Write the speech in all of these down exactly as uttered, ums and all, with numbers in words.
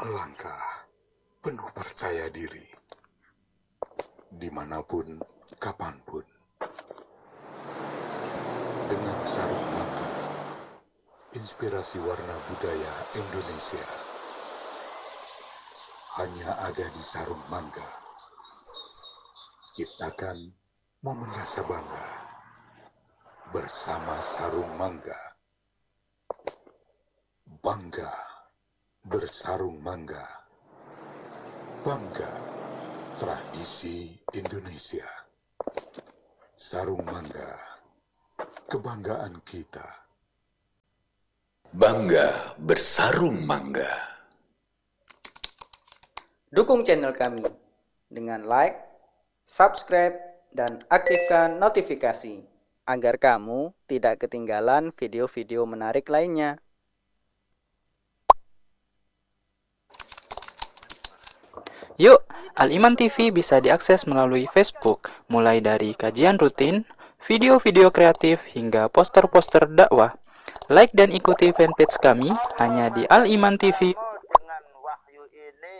melangkah penuh percaya diri, dimanapun, kapanpun. Dengan sarung mangga, inspirasi warna budaya Indonesia hanya ada di sarung mangga. Ciptakan momen rasa bangga bersama sarung mangga. Bangga bersarung mangga. Bangga tradisi Indonesia. Sarung mangga, kebanggaan kita. Bangga bersarung mangga. Dukung channel kami dengan like, subscribe, dan aktifkan notifikasi agar kamu tidak ketinggalan video-video menarik lainnya. Yuk, Al-Iman T V bisa diakses melalui Facebook, mulai dari kajian rutin, video-video kreatif, hingga poster-poster dakwah. Like dan ikuti fanpage kami hanya di Al-Iman T V. Dengan wahyu ini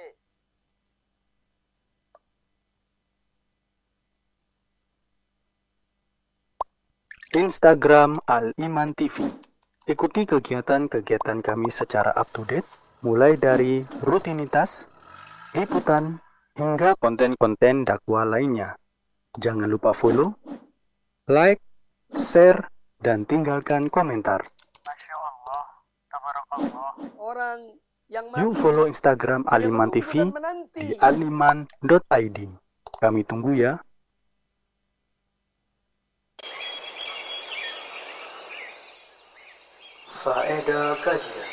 Instagram Al-Iman T V. Ikuti kegiatan-kegiatan kami secara up-to-date, mulai dari rutinitas, liputan, hingga konten-konten dakwah lainnya. Jangan lupa follow, like, share, dan tinggalkan komentar. Masya Allah, tabarakallah. Orang yang Yuk follow Instagram Al-Iman T V di aliman dot i d. Kami tunggu ya. Faedah kajian.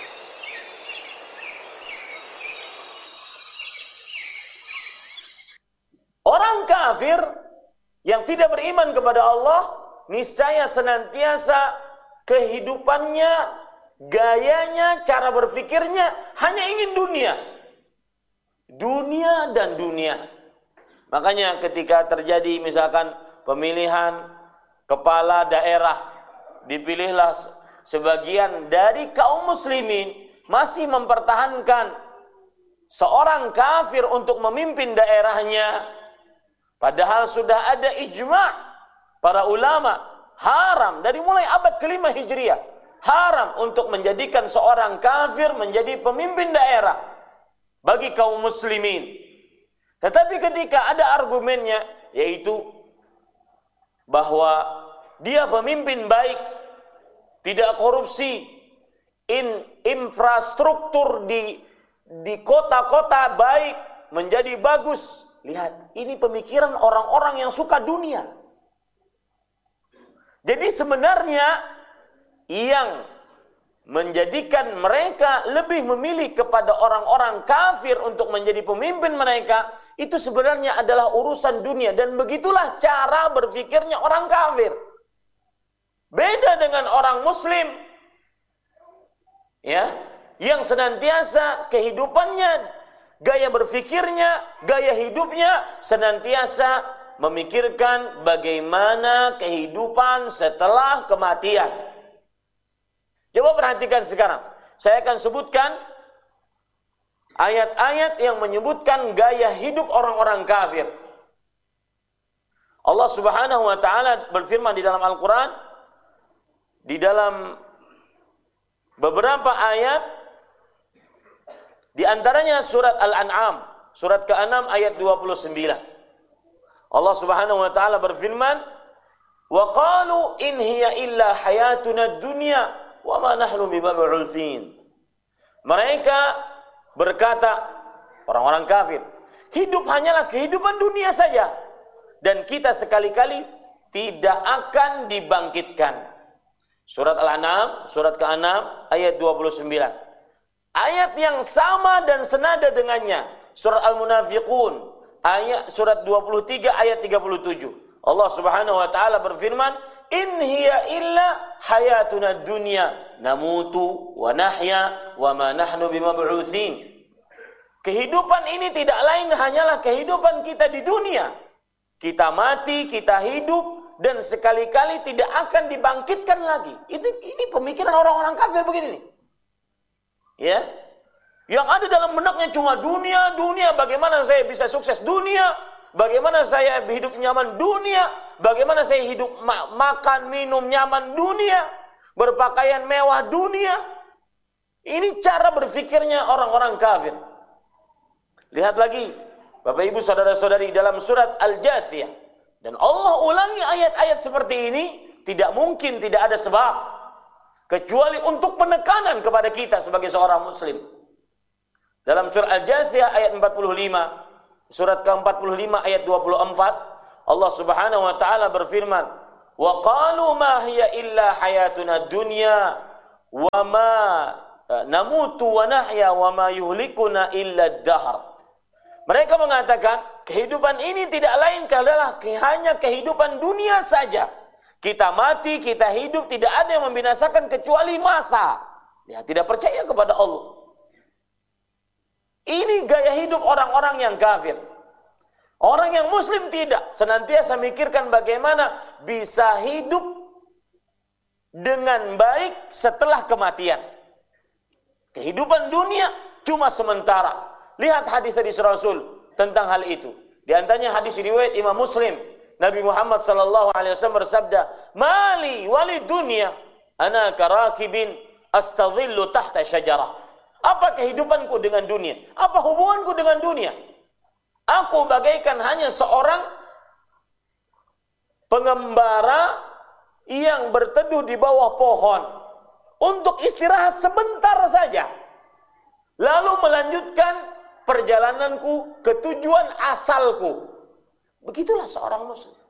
Orang kafir yang tidak beriman kepada Allah, niscaya senantiasa kehidupannya, gayanya, cara berpikirnya hanya ingin dunia. Dunia dan dunia. Makanya ketika terjadi misalkan pemilihan kepala daerah, dipilihlah sebagian dari kaum muslimin masih mempertahankan seorang kafir untuk memimpin daerahnya. Padahal sudah ada ijma' para ulama, haram dari mulai abad kelima Hijriah, haram untuk menjadikan seorang kafir menjadi pemimpin daerah bagi kaum muslimin. Tetapi ketika ada argumennya, yaitu bahwa dia pemimpin baik, tidak korupsi, in, infrastruktur di di kota-kota baik, menjadi bagus. Lihat, ini pemikiran orang-orang yang suka dunia. Jadi sebenarnya yang menjadikan mereka lebih memilih kepada orang-orang kafir untuk menjadi pemimpin mereka, itu sebenarnya adalah urusan dunia. Dan begitulah cara berpikirnya orang kafir. Beda dengan orang muslim, ya, yang senantiasa kehidupannya, gaya berpikirnya, gaya hidupnya senantiasa memikirkan bagaimana kehidupan setelah kematian. Coba perhatikan sekarang. Saya akan sebutkan ayat-ayat yang menyebutkan gaya hidup orang-orang kafir. Allah Subhanahu wa taala berfirman di dalam Al-Qur'an, di dalam beberapa ayat, di antaranya surat Al-An'am, surat ke-enam ayat dua puluh sembilan. Allah Subhanahu wa taala berfirman, "Wa qalu in hiya illa hayatuna dunya wa ma nahnu bimab'utsin." Mereka berkata, orang-orang kafir, hidup hanyalah kehidupan dunia saja dan kita sekali-kali tidak akan dibangkitkan. Surat Al-An'am, surat ke-enam ayat dua puluh sembilan. Ayat yang sama dan senada dengannya, surat Al-Munafiqun, ayat surat dua puluh tiga ayat tiga puluh tujuh. Allah Subhanahu wa taala berfirman, "In hiya illa hayatuna dunya, namutu wa nahya wa ma nahnu bimab'utsin." Kehidupan ini tidak lain hanyalah kehidupan kita di dunia. Kita mati, kita hidup, dan sekali-kali tidak akan dibangkitkan lagi. Ini, ini pemikiran orang-orang kafir begini nih. Ya, Yang ada dalam benaknya cuma dunia, dunia, bagaimana saya bisa sukses dunia, bagaimana saya hidup nyaman dunia, bagaimana saya hidup ma makan, minum nyaman dunia, berpakaian mewah dunia. Ini cara berfikirnya orang-orang kafir. Lihat lagi, Bapak Ibu saudara-saudari, dalam surat Al-Jathiyah. Dan Allah ulangi ayat-ayat seperti ini, tidak mungkin tidak ada sebab. Kecuali untuk penekanan kepada kita sebagai seorang muslim. Dalam surat Al-Jathiyah ayat empat puluh lima, surat ke empat puluh lima ayat dua puluh empat, Allah Subhanahu wa taala berfirman, "Wa qalu ma hiya illa hayatuna dunya wa ma namutu wa nahya wa ma yuhlikuna illa ad-dahr." Mereka mengatakan, kehidupan ini tidak lain adalah hanya kehidupan dunia saja. Kita mati, kita hidup, tidak ada yang membinasakan kecuali masa. Ya, tidak percaya kepada Allah. Ini gaya hidup orang-orang yang kafir. Orang yang muslim tidak. Senantiasa mikirkan bagaimana bisa hidup dengan baik setelah kematian. Kehidupan dunia cuma sementara. Lihat hadis-hadis Rasul tentang hal itu. Di antaranya hadis riwayat Imam Muslim. Nabi Muhammad sallallahu alaihi wasallam bersabda, "Mali wali dunya, ana karakibin astadhillu tahta syajarah." Apa kehidupanku dengan dunia? Apa hubunganku dengan dunia? Aku bagaikan hanya seorang pengembara yang berteduh di bawah pohon untuk istirahat sebentar saja. Lalu melanjutkan perjalananku ke tujuan asalku. Begitulah seorang muslim.